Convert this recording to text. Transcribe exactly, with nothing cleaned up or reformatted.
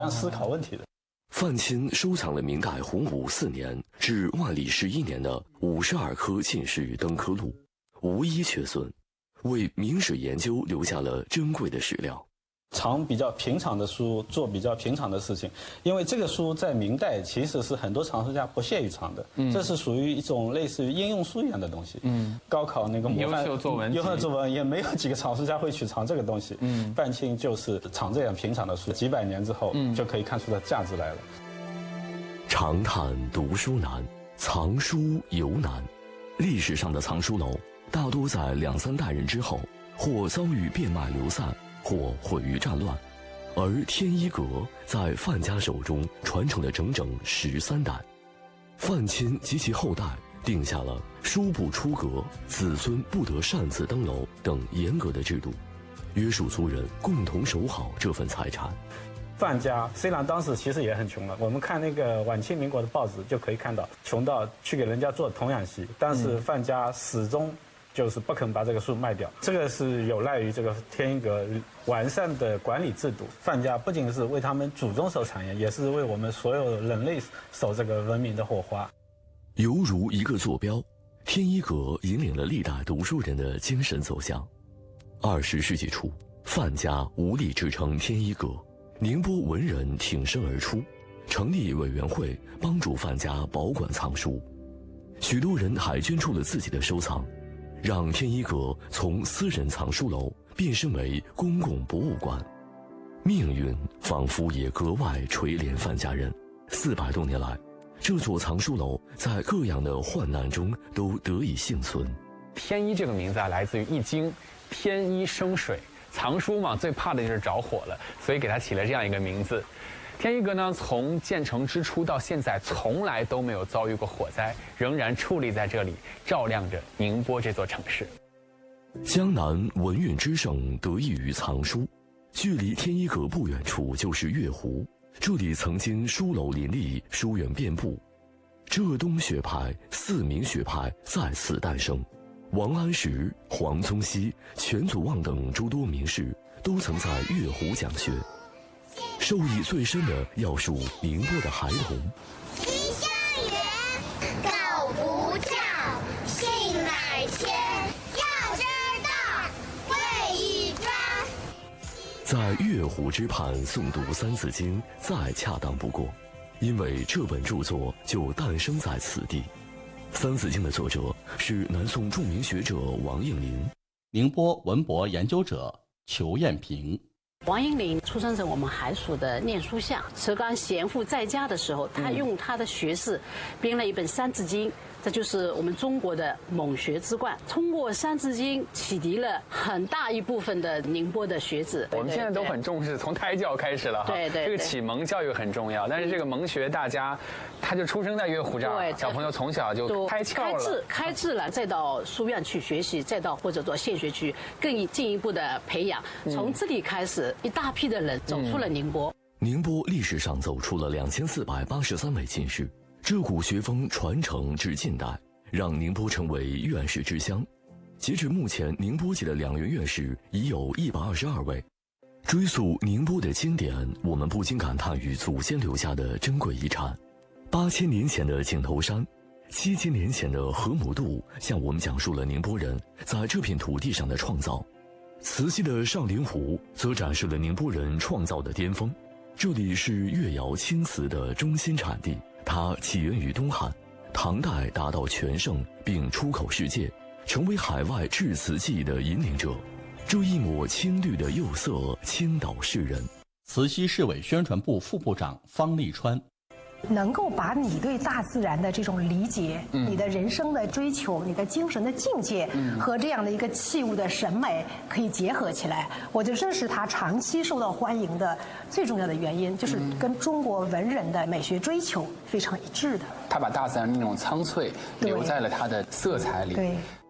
思考问题的。 范钦收藏了明代洪武四年至万历十一年的五十二颗进士登科录，无一缺损，为明史研究留下了珍贵的史料。 藏比较平常的书，做比较平常的事情，因为这个书在明代其实是很多藏书家不屑于藏的，嗯、这是属于一种类似于应用书一样的东西。嗯，高考那个模范优秀作文， 优秀作文也没有几个藏书家会去藏这个东西。嗯，范钦就是藏这样平常的书，几百年之后，嗯、就可以看出它价值来了。 长叹读书难，藏书尤难。历史上的藏书楼大多在两三代人之后，或遭遇变卖流散，或毁于战乱，而天一阁在范家手中传承了整整十三代。范钦及其后代定下了书不出阁，子孙不得擅自登楼等严格的制度，约束族人共同守好这份财产。 范家虽然当时其实也很穷了，我们看那个晚清民国的报纸就可以看到，穷到去给人家做童养媳，但是范家始终就是不肯把这个书卖掉，这个是有赖于这个天一阁完善的管理制度。范家不仅是为他们祖宗守产业，也是为我们所有人类守这个文明的火花。 犹如一个坐标，天一阁引领了历代读书人的精神走向。二十世纪初，范家无力支撑天一阁，宁波文人挺身而出，成立委员会帮助范家保管藏书。许多人还捐出了自己的收藏，让天一阁从私人藏书楼变身为公共博物馆。命运仿佛也格外垂怜范家人。四百多年来，这座藏书楼在各样的患难中都得以幸存。 天一这个名字啊，来自于《易经》，天一生水。藏书嘛，最怕的就是着火了，所以给它起了这样一个名字。天一阁呢，从建成之初到现在，从来都没有遭遇过火灾，仍然矗立在这里，照亮着宁波这座城市。 江南文运之盛得益于藏书，距离天一阁不远处就是月湖，这里曾经书楼林立，书院遍布。浙东学派、四明学派在此诞生。王安石、黄宗羲、全祖望等诸多名士都曾在月湖讲学。受益最深的要数宁波的孩童。 梨香园，狗不叫，性乃迁，要知道，会一专。 在月湖之畔诵读《三字经》再恰当不过，因为这本著作就诞生在此地。《三字经》的作者是南宋著名学者王应麟， 宁波文博研究者裘艳萍。 王应麟出生在我们海蜀的念书巷，石刚贤父在家的时候，他用他的学识编了一本《三字经》，这就是我们中国的蒙学之冠。通过《三字经》启迪了很大一部分的宁波的学子。 我们现在都很重视，从胎教开始了哈。 对对， 这个启蒙教育很重要。但是这个蒙学大家，他就出生在月湖这儿，小朋友从小就开窍了， 开智开智了，再到书院去学习，再到或者做县学区更进一步的培养。从这里开始，一大批的人走出了宁波。 宁波历史上走出了两千四百八十三位进士。这股学风传承至近代，让宁波成为院士之乡。截至目前，宁波籍的两院院士已有一百二十二位。追溯宁波的经典，我们不禁感叹与祖先留下的珍贵遗产。八千年前的井头山，七千年前的河姆渡，向我们讲述了宁波人在这片土地上的创造。慈溪的上林湖则展示了宁波人创造的巅峰。这里是越窑青瓷的中心产地，它起源于东汉，唐代达到全盛并出口世界，成为海外制瓷技艺的引领者。这一抹青绿的釉色倾倒世人。 慈溪市委宣传部副部长方立川。 能够把你对大自然的这种理解、嗯、你的人生的追求、你的精神的境界、嗯、和这样的一个器物的审美可以结合起来，我觉得这是它长期受到欢迎的最重要的原因，就是跟中国文人的美学追求非常一致的。 他把大自然那种苍翠留在了他的色彩里。 对。对